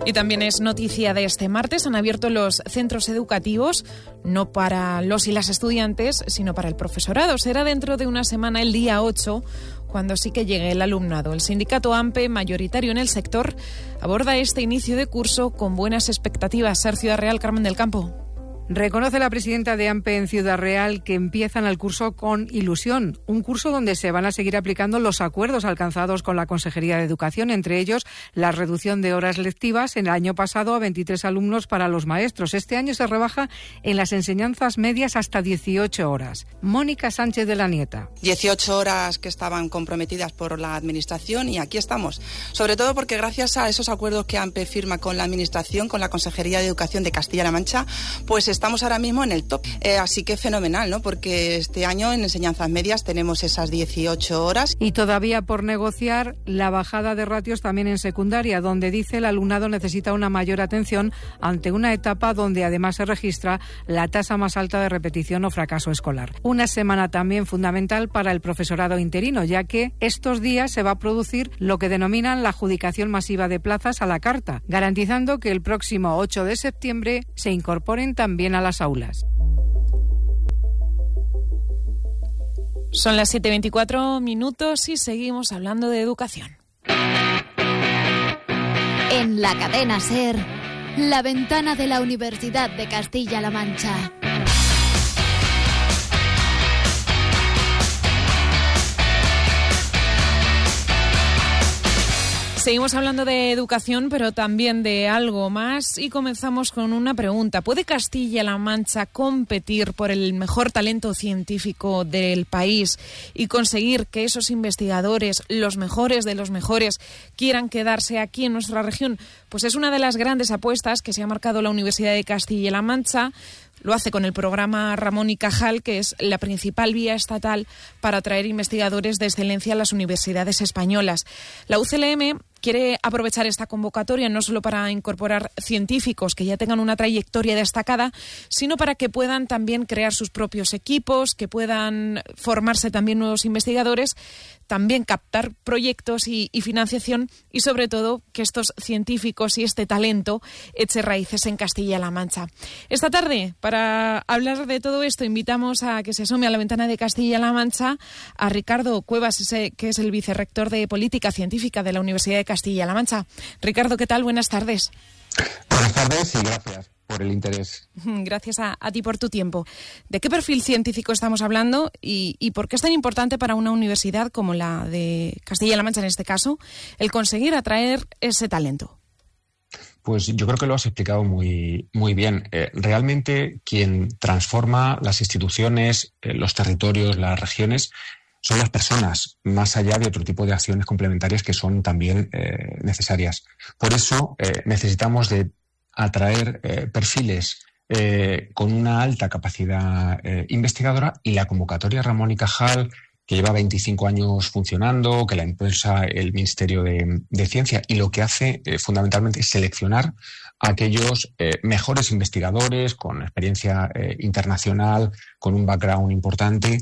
Y también es noticia de este martes, han abierto los centros educativos, no para los y las estudiantes, sino para el profesorado. Será dentro de una semana, el día 8, cuando sí que llegue el alumnado. El sindicato AMPE, mayoritario en el sector, aborda este inicio de curso con buenas expectativas. Ser Ciudad Real, Carmen del Campo. Reconoce la presidenta de AMPE en Ciudad Real que empiezan el curso con ilusión. Un curso donde se van a seguir aplicando los acuerdos alcanzados con la Consejería de Educación, entre ellos la reducción de horas lectivas en el año pasado a 23 alumnos para los maestros. Este año se rebaja en las enseñanzas medias hasta 18 horas. Mónica Sánchez de la Nieta. 18 horas que estaban comprometidas por la Administración y aquí estamos. Sobre todo porque gracias a esos acuerdos que AMPE firma con la Administración, con la Consejería de Educación de Castilla-La Mancha, pues estamos ahora mismo en el top. Así que fenomenal, ¿no? Porque este año en enseñanzas medias tenemos esas 18 horas. Y todavía por negociar la bajada de ratios también en secundaria, donde dice el alumnado necesita una mayor atención ante una etapa donde además se registra la tasa más alta de repetición o fracaso escolar. Una semana también fundamental para el profesorado interino, ya que estos días se va a producir lo que denominan la adjudicación masiva de plazas a la carta, garantizando que el próximo 8 de septiembre se incorporen también a las aulas. Son las 7:24 y seguimos hablando de educación. En la cadena SER, la ventana de la Universidad de Castilla-La Mancha. Seguimos hablando de educación, pero también de algo más, y comenzamos con una pregunta. ¿Puede Castilla-La Mancha competir por el mejor talento científico del país y conseguir que esos investigadores, los mejores de los mejores, quieran quedarse aquí en nuestra región? Pues es una de las grandes apuestas que se ha marcado la Universidad de Castilla-La Mancha. Lo hace con el programa Ramón y Cajal, que es la principal vía estatal para atraer investigadores de excelencia a las universidades españolas. La UCLM quiere aprovechar esta convocatoria no solo para incorporar científicos que ya tengan una trayectoria destacada, sino para que puedan también crear sus propios equipos, que puedan formarse también nuevos investigadores, también captar proyectos y financiación, y sobre todo que estos científicos y este talento eche raíces en Castilla-La Mancha. Esta tarde, para hablar de todo esto, invitamos a que se asome a la ventana de Castilla-La Mancha a Ricardo Cuevas, que es el vicerrector de Política Científica de la Universidad de Castilla-La Mancha. Ricardo, ¿qué tal? Buenas tardes. Buenas tardes y gracias por el interés. Gracias a ti por tu tiempo. ¿De qué perfil científico estamos hablando y por qué es tan importante para una universidad como la de Castilla-La Mancha en este caso el conseguir atraer ese talento? Pues yo creo que lo has explicado muy bien. Realmente quien transforma las instituciones, los territorios, las regiones, son las personas, más allá de otro tipo de acciones complementarias que son también necesarias. Por eso necesitamos de atraer perfiles con una alta capacidad investigadora, y la convocatoria Ramón y Cajal, que lleva 25 años funcionando, que la impulsa el Ministerio de Ciencia, y lo que hace fundamentalmente es seleccionar a aquellos mejores investigadores con experiencia internacional, con un background importante,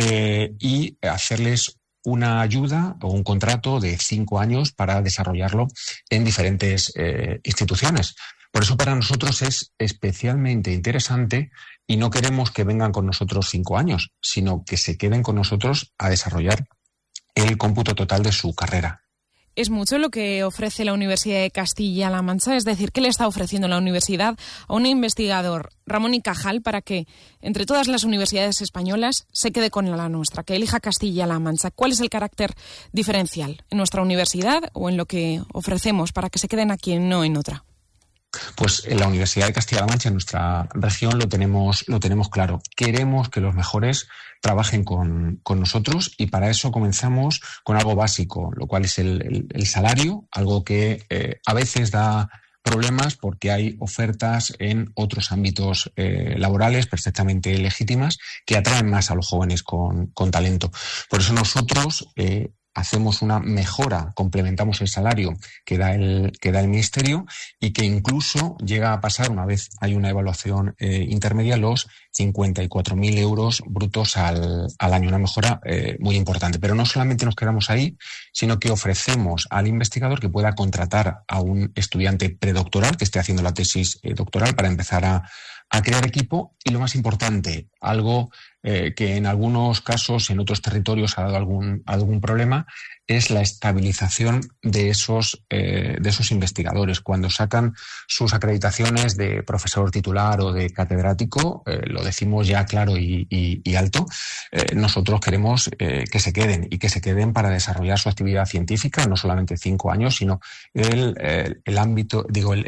y hacerles una ayuda o un contrato de 5 años para desarrollarlo en diferentes instituciones. Por eso para nosotros es especialmente interesante, y no queremos que vengan con nosotros 5 años, sino que se queden con nosotros a desarrollar el cómputo total de su carrera. Es mucho lo que ofrece la Universidad de Castilla-La Mancha, es decir, ¿qué le está ofreciendo la universidad a un investigador, Ramón y Cajal, para que entre todas las universidades españolas se quede con la nuestra, que elija Castilla-La Mancha? ¿Cuál es el carácter diferencial en nuestra universidad o en lo que ofrecemos para que se queden aquí y no en otra? Pues en la Universidad de Castilla-La Mancha, en nuestra región, lo tenemos claro. Queremos que los mejores trabajen con nosotros, y para eso comenzamos con algo básico, lo cual es el salario, algo que a veces da problemas porque hay ofertas en otros ámbitos laborales perfectamente legítimas que atraen más a los jóvenes con talento. Por eso nosotros hacemos una mejora, complementamos el salario que da el Ministerio, y que incluso llega a pasar, una vez hay una evaluación intermedia, los 54.000 euros brutos al año, una mejora muy importante. Pero no solamente nos quedamos ahí, sino que ofrecemos al investigador que pueda contratar a un estudiante predoctoral que esté haciendo la tesis doctoral para empezar a crear equipo, y lo más importante, algo que en algunos casos, en otros territorios ha dado algún problema, es la estabilización de esos investigadores. Cuando sacan sus acreditaciones de profesor titular o de catedrático, lo decimos ya claro y alto, nosotros queremos que se queden para desarrollar su actividad científica, no solamente 5 años, sino el ámbito,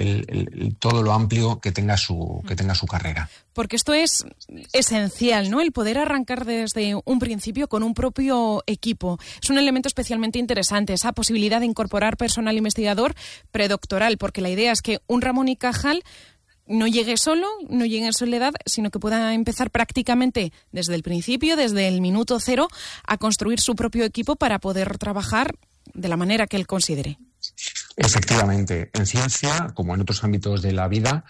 todo lo amplio que tenga su carrera. Porque esto es esencial, ¿no? El poder arrancar desde un principio con un propio equipo. Es un elemento especialmente interesante, esa posibilidad de incorporar personal investigador predoctoral, porque la idea es que un Ramón y Cajal no llegue solo, no llegue en soledad, sino que pueda empezar prácticamente desde el principio, desde el minuto cero, a construir su propio equipo para poder trabajar de la manera que él considere. Efectivamente. En ciencia, como en otros ámbitos de la vida,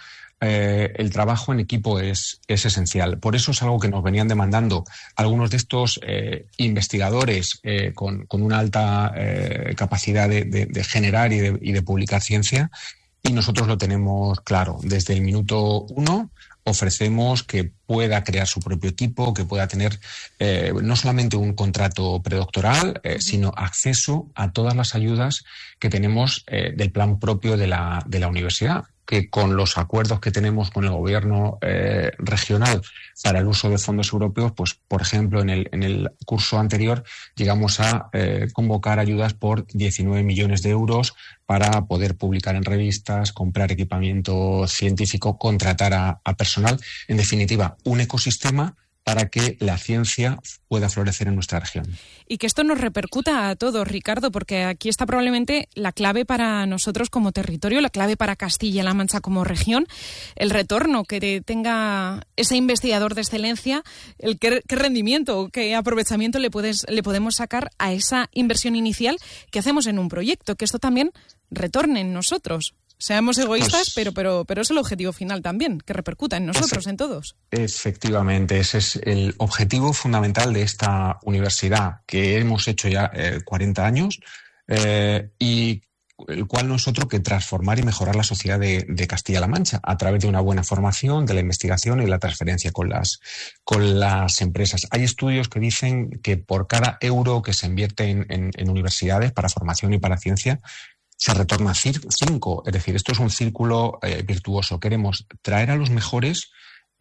el trabajo en equipo es esencial. Por eso es algo que nos venían demandando algunos de estos investigadores con una alta capacidad de generar y de publicar ciencia, y nosotros lo tenemos claro. Desde el minuto 1 ofrecemos que pueda crear su propio equipo, que pueda tener no solamente un contrato predoctoral, sino acceso a todas las ayudas que tenemos del plan propio de la universidad, que con los acuerdos que tenemos con el gobierno regional para el uso de fondos europeos, pues por ejemplo en el curso anterior llegamos a convocar ayudas por 19 millones de euros para poder publicar en revistas, comprar equipamiento científico, contratar a personal, en definitiva, un ecosistema para que la ciencia pueda florecer en nuestra región. Y que esto nos repercuta a todos, Ricardo, porque aquí está probablemente la clave para nosotros como territorio, la clave para Castilla-La Mancha como región, el retorno que tenga ese investigador de excelencia, qué rendimiento, qué aprovechamiento le podemos sacar a esa inversión inicial que hacemos en un proyecto, que esto también retorne en nosotros. Seamos egoístas, pero es el objetivo final también, que repercuta en nosotros, en todos. Efectivamente, ese es el objetivo fundamental de esta universidad, que hemos hecho ya 40 años, y el cual no es otro que transformar y mejorar la sociedad de Castilla-La Mancha a través de una buena formación, de la investigación y la transferencia con las empresas. Hay estudios que dicen que por cada euro que se invierte en universidades para formación y para ciencia, se retorna 5. Es decir, esto es un círculo virtuoso. Queremos traer a los mejores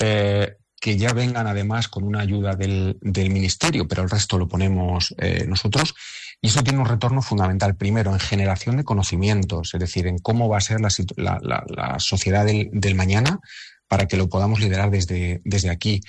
que ya vengan además con una ayuda del ministerio, pero el resto lo ponemos nosotros. Y eso tiene un retorno fundamental, primero, en generación de conocimientos, es decir, en cómo va a ser la sociedad del mañana para que lo podamos liderar desde aquí.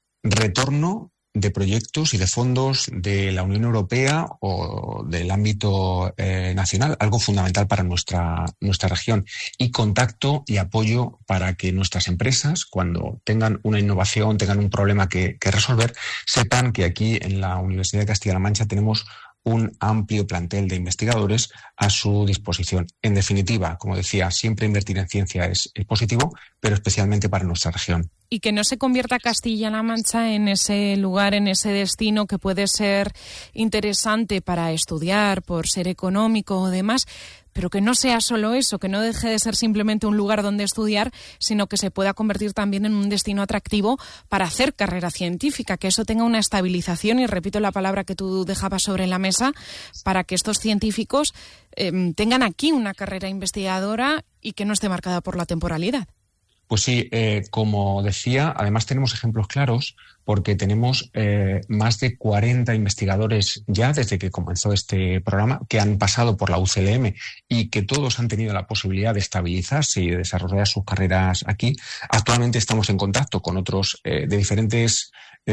Retorno de proyectos y de fondos de la Unión Europea o del ámbito nacional, algo fundamental para nuestra región, y contacto y apoyo para que nuestras empresas, cuando tengan una innovación, tengan un problema que resolver, sepan que aquí en la Universidad de Castilla-La Mancha tenemos un amplio plantel de investigadores a su disposición. En definitiva, como decía, siempre invertir en ciencia es positivo, pero especialmente para nuestra región. Y que no se convierta Castilla-La Mancha en ese lugar, en ese destino que puede ser interesante para estudiar, por ser económico o demás, pero que no sea solo eso, que no deje de ser simplemente un lugar donde estudiar, sino que se pueda convertir también en un destino atractivo para hacer carrera científica, que eso tenga una estabilización, y repito la palabra que tú dejabas sobre la mesa, para que estos científicos tengan aquí una carrera investigadora y que no esté marcada por la temporalidad. Pues sí, como decía, además tenemos ejemplos claros porque tenemos más de 40 investigadores ya desde que comenzó este programa que han pasado por la UCLM y que todos han tenido la posibilidad de estabilizarse y de desarrollar sus carreras aquí. Actualmente estamos en contacto con otros de diferentes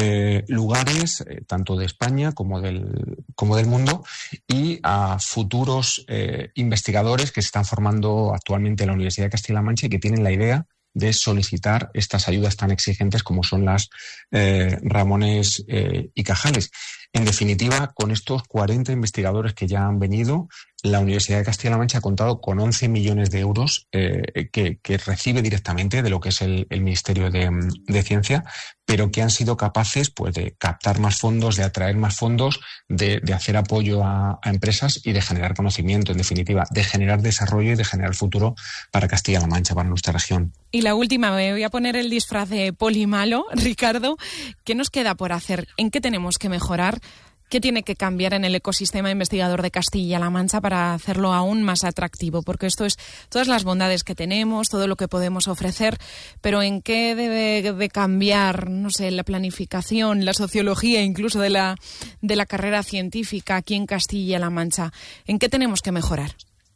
lugares, tanto de España como del mundo, y a futuros investigadores que se están formando actualmente en la Universidad de Castilla-La Mancha y que tienen la idea de solicitar estas ayudas tan exigentes como son las Ramones y Cajales. En definitiva, con estos 40 investigadores que ya han venido, la Universidad de Castilla-La Mancha ha contado con 11 millones de euros que recibe directamente de lo que es el Ministerio de Ciencia, pero que han sido capaces pues, de captar más fondos, de atraer más fondos, de hacer apoyo a empresas y de generar conocimiento, en definitiva, de generar desarrollo y de generar futuro para Castilla-La Mancha, para nuestra región. Y la última, me voy a poner el disfraz de polimalo, Ricardo. ¿Qué nos queda por hacer? ¿En qué tenemos que mejorar? ¿Qué tiene que cambiar en el ecosistema investigador de Castilla-La Mancha para hacerlo aún más atractivo? Porque esto es todas las bondades que tenemos, todo lo que podemos ofrecer, pero ¿en qué debe de cambiar, no sé, la planificación, la sociología incluso de la carrera científica aquí en Castilla-La Mancha? ¿En qué tenemos que mejorar?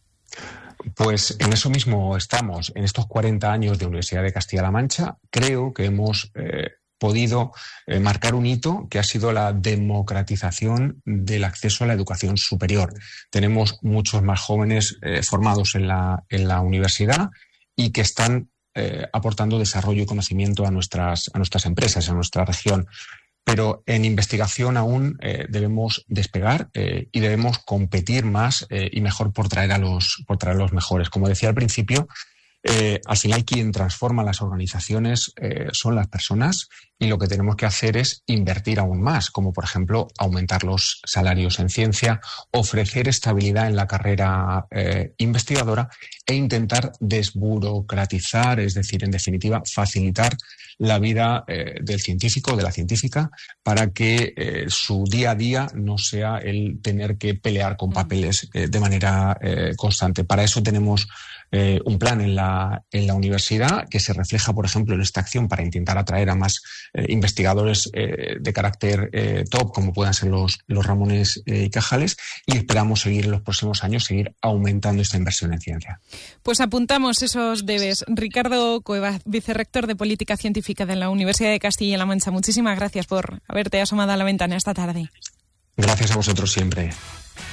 Pues en eso mismo estamos. En estos 40 años de Universidad de Castilla-La Mancha, creo que hemos podido marcar un hito que ha sido la democratización del acceso a la educación superior. Tenemos muchos más jóvenes formados en la universidad y que están aportando desarrollo y conocimiento a nuestras empresas, a nuestra región. Pero en investigación aún debemos despegar y debemos competir más y mejor por traer a los mejores. Como decía al principio, al final quien transforma las organizaciones son las personas, y lo que tenemos que hacer es invertir aún más, como por ejemplo aumentar los salarios en ciencia, ofrecer estabilidad en la carrera investigadora e intentar desburocratizar, es decir, en definitiva, facilitar la vida del científico o de la científica para que su día a día no sea el tener que pelear con papeles de manera constante. Para eso tenemos un plan en la universidad que se refleja, por ejemplo, en esta acción para intentar atraer a más investigadores de carácter top, como puedan ser los Ramones y Cajales, y esperamos seguir en los próximos años, seguir aumentando esta inversión en ciencia. Pues apuntamos esos debes. Ricardo Cuevas, vicerrector de Política Científica de la Universidad de Castilla-La Mancha, muchísimas gracias por haberte asomado a la ventana esta tarde. Gracias a vosotros siempre.